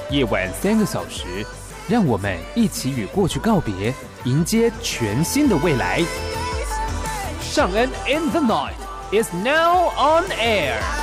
夜晚3个小时，让我们一起与过去告别，迎接全新的未来。尚恩 in the night is now on air。